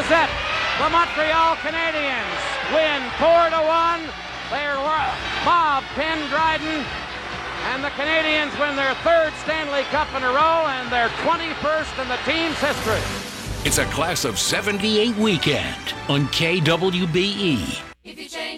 set. The Montreal Canadiens win 4-1. They're mob Penn Dryden. And the Canadiens win their third Stanley Cup in a row and their 21st in the team's history. It's a Class of '78 weekend on KWBE.